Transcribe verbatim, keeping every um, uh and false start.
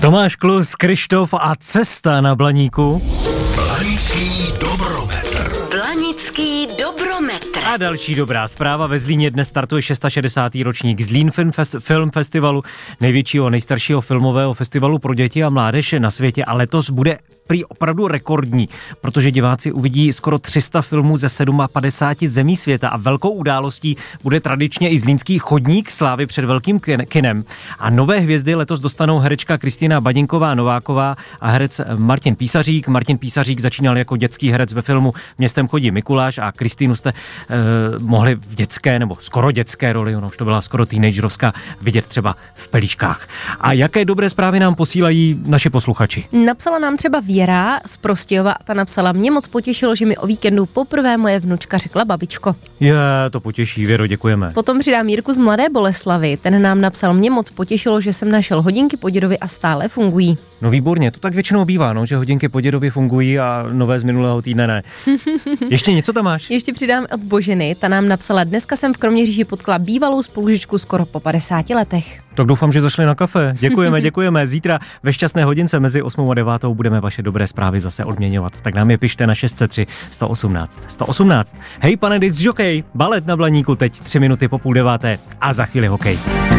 Tomáš Klus, Krištof a Cesta na Blaníku. Blanický dobrometr. Blanický dobrometr. A další dobrá zpráva. Ve Zlíně dnes startuje šedesátý šestý ročník Zlín Film, Fest, Film Festivalu, největšího, nejstaršího filmového festivalu pro děti a mládež na světě, a letos bude prý opravdu rekordní, protože diváci uvidí skoro tři sta filmů ze padesáti sedmi zemí světa a velkou událostí bude tradičně i zlínský chodník slávy před velkým kinem. A nové hvězdy letos dostanou herečka Kristýna Badinková Nováková a herec Martin Písařík. Martin Písařík začínal jako dětský herec ve filmu Městem chodí Mikuláš a Kristýnu jste eh, mohli v dětské nebo skoro dětské roli, ono už to byla skoro teenagerovská, vidět třeba v Pelíškách. A jaké dobré zprávy nám posílají naši posluchači? Napsala nám třeba Věra z Prostějova, ta napsala: mě moc potěšilo, že mi o víkendu poprvé moje vnučka řekla babičko. Je, to potěší, Věro, děkujeme. Potom přidám Jirku z Mladé Boleslavy, ten nám napsal: mě moc potěšilo, že jsem našel hodinky po dědovi a stále fungují. No výborně, to tak většinou bývá, no, že hodinky po dědovi fungují a nové z minulého týdne ne. Ještě něco tam máš? Ještě přidám od Boženy, ta nám napsala: dneska jsem v Kroměříži potkala bývalou spolužičku skoro po padesáti letech. Tak doufám, že zašli na kafe. Děkujeme, děkujeme. Zítra ve šťastné hodince mezi osmou a devátou budeme vaše dobré zprávy zase odměňovat. Tak nám je pište na šest set tři sto osmnáct sto osmnáct. Hej, pane disc jockey, balet na Blaníku teď tři minuty po půl deváté a za chvíli hokej.